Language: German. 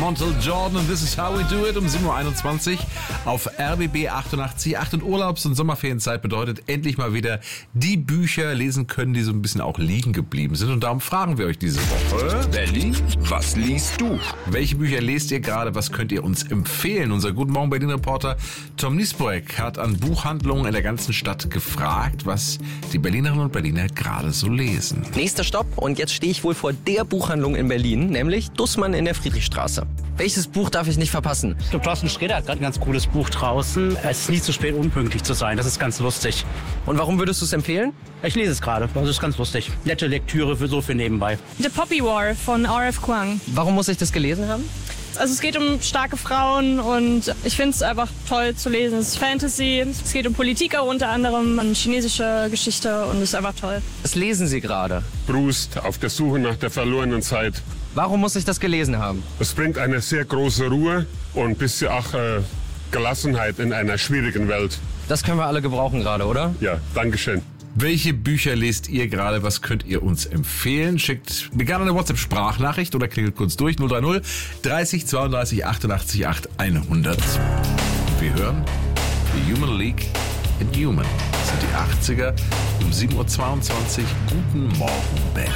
Montel Jordan und This is how we do it um 7.21 Uhr auf RBB 88.8 und Urlaubs- und Sommerferienzeit bedeutet endlich mal wieder die Bücher lesen können, die so ein bisschen auch liegen geblieben sind. Und darum fragen wir euch diese Woche: Berlin, was liest du? Welche Bücher lest ihr gerade? Was könnt ihr uns empfehlen? Unser Guten Morgen Berlin-Reporter Tom Niesbroek hat an Buchhandlungen in der ganzen Stadt gefragt, was die Berlinerinnen und Berliner gerade so lesen. Nächster Stopp und jetzt stehe ich wohl vor der Buchhandlung in Berlin, nämlich Dussmann in der Friedrichstraße. Welches Buch darf ich nicht verpassen? Ich glaube, Thorsten Sträter hat gerade ein ganz cooles Buch draußen. Es ist nie zu spät, unpünktlich zu sein. Das ist ganz lustig. Und warum würdest du es empfehlen? Ich lese es gerade. Das ist ganz lustig. Nette Lektüre für nebenbei. The Poppy War von R.F. Kuang. Warum muss ich das gelesen haben? Also es geht um starke Frauen und ich finde es einfach toll zu lesen. Es ist Fantasy, es geht um Politik auch unter anderem, um chinesische Geschichte und es ist einfach toll. Was lesen Sie gerade? Proust auf der Suche nach der verlorenen Zeit. Warum muss ich das gelesen haben? Es bringt eine sehr große Ruhe und ein bisschen auch Gelassenheit in einer schwierigen Welt. Das können wir alle gebrauchen gerade, oder? Ja, Dankeschön. Welche Bücher lest ihr gerade? Was könnt ihr uns empfehlen? Schickt mir gerne eine WhatsApp-Sprachnachricht oder klingelt kurz durch 030 30 32 88 8 100. Wir hören The Human League in Human. Das sind die 80er um 7.22 Uhr. Guten Morgen, Berlin.